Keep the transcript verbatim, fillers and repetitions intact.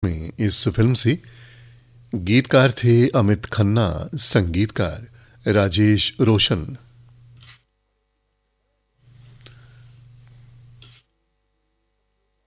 में इस फिल्म से। गीतकार थे अमित खन्ना, संगीतकार राजेश रोशन।